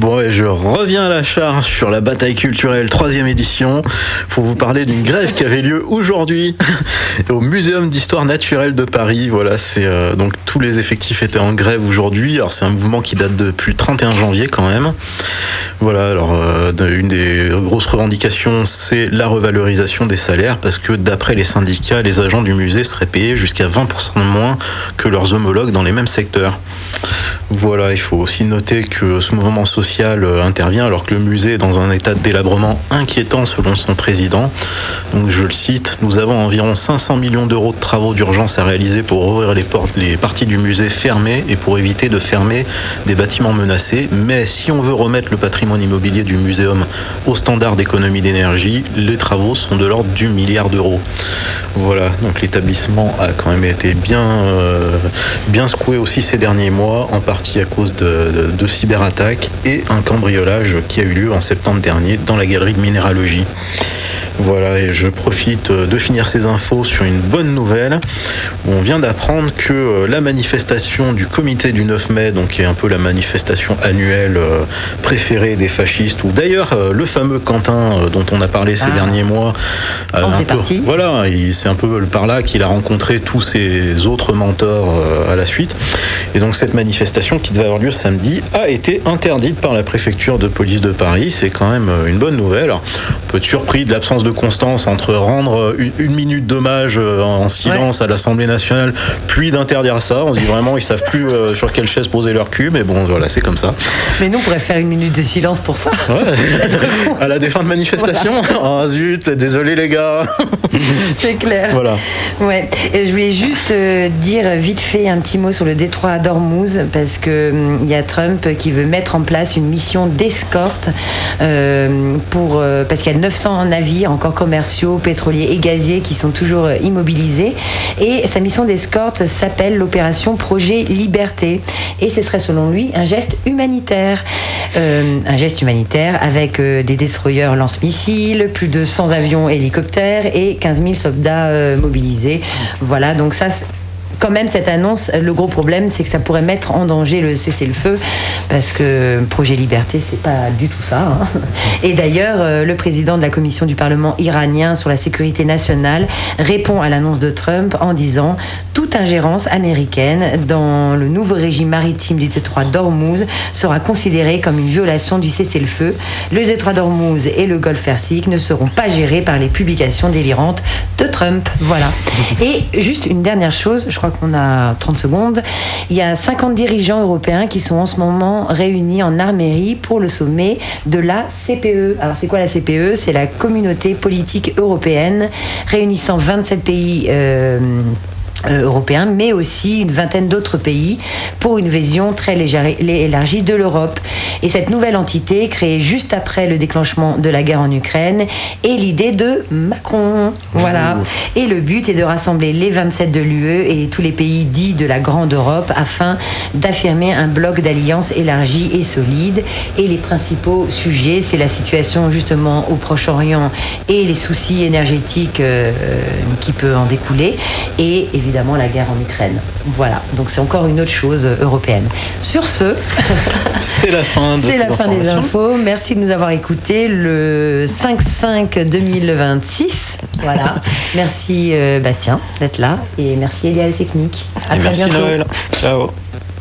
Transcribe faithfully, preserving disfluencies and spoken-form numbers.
Bon, et je reviens à la charge sur la bataille culturelle troisième édition pour vous parler d'une grève qui avait lieu aujourd'hui au Muséum d'histoire naturelle de Paris. Voilà, c'est euh, donc tous les effectifs étaient en grève aujourd'hui. Alors c'est un mouvement qui date depuis le trente et un janvier quand même. Voilà, alors euh, une des grosses revendications, c'est la revalorisation des salaires parce que d'après les syndicats, les agents du musée seraient payés jusqu'à vingt pour cent de moins que leurs homologues dans les mêmes secteurs. Voilà, il faut aussi noter que ce mouvement social intervient alors que le musée est dans un état de délabrement inquiétant selon son président. Donc je le cite, nous avons environ cinq cents millions d'euros de travaux d'urgence à réaliser pour ouvrir les portes, les parties du musée fermées et pour éviter de fermer des bâtiments menacés. Mais si on veut remettre le patrimoine immobilier du muséum au standard d'économie d'énergie, les travaux sont de l'ordre du milliard d'euros. Voilà, donc l'établissement a quand même été bien, euh, bien secoué aussi ces derniers mois, en partie à cause de, de, de cyberattaques et un cambriolage qui a eu lieu en septembre dernier dans la galerie de minéralogie. Voilà, et je profite de finir ces infos sur une bonne nouvelle. On vient d'apprendre que la manifestation du comité du neuf mai, donc qui est un peu la manifestation annuelle préférée des fascistes, ou d'ailleurs le fameux Quentin dont on a parlé ces ah. derniers mois, on un est peu, parti. voilà, c'est un peu par là qu'il a rencontré tous ses autres mentors à la suite. Et donc cette manifestation qui devait avoir lieu samedi a été interdite par la préfecture de police de Paris. C'est quand même une bonne nouvelle. Alors, on peut être surpris de l'absence de constance entre rendre une, une minute d'hommage en silence ouais. à l'Assemblée nationale, puis d'interdire ça. On se dit vraiment, ils savent plus euh, sur quelle chaise poser leur cul, mais bon, voilà, c'est comme ça. Mais nous, on pourrait faire une minute de silence pour ça. Ouais, à la défense de manifestation. Voilà. Ah zut, désolé les gars. C'est clair. Voilà. Ouais. Et je voulais juste euh, dire vite fait un petit mot sur le détroit d'Ormuz, parce que il hum, y a Trump qui veut mettre en place une mission d'escorte euh, pour euh, parce qu'il y a neuf cents navires encore commerciaux, pétroliers et gaziers qui sont toujours euh, immobilisés. Et sa mission d'escorte s'appelle l'opération Projet Liberté. Et ce serait selon lui un geste humanitaire. Euh, un geste humanitaire avec euh, des destroyers lance-missiles, plus de cent avions hélicoptères et quinze mille soldats euh, mobilisés. Voilà, donc ça... Quand même, cette annonce, le gros problème, c'est que ça pourrait mettre en danger le cessez-le-feu, parce que Projet Liberté, c'est pas du tout ça. Hein. Et d'ailleurs, euh, le président de la commission du Parlement iranien sur la sécurité nationale répond à l'annonce de Trump en disant « Toute ingérence américaine dans le nouveau régime maritime du détroit d'Ormuz sera considérée comme une violation du cessez-le-feu. Le détroit d'Ormuz et le golfe Persique ne seront pas gérés par les publications délirantes de Trump. » Voilà. Et juste une dernière chose, je crois qu'on a trente secondes. Il y a cinquante dirigeants européens qui sont en ce moment réunis en Armérie pour le sommet de la C P E. Alors c'est quoi la C P E ? C'est la communauté politique européenne réunissant vingt-sept pays euh, Euh, européens, mais aussi une vingtaine d'autres pays pour une vision très légère, élargie de l'Europe. Et cette nouvelle entité, créée juste après le déclenchement de la guerre en Ukraine, est l'idée de Macron. Voilà. Mmh. Et le but est de rassembler les vingt-sept de l'U E et tous les pays dits de la Grande Europe afin d'affirmer un bloc d'alliance élargi et solide. Et les principaux sujets, c'est la situation justement au Proche-Orient et les soucis énergétiques euh, qui peuvent en découler. Et évidemment la guerre en Ukraine. Voilà, donc c'est encore une autre chose européenne. Sur ce, c'est la fin, de c'est la fin des infos. Merci de nous avoir écoutés le cinq cinq deux mille vingt-six. Voilà. Merci euh, Bastien d'être là et merci Elia Technique. À et très merci bientôt. Noël. Ciao.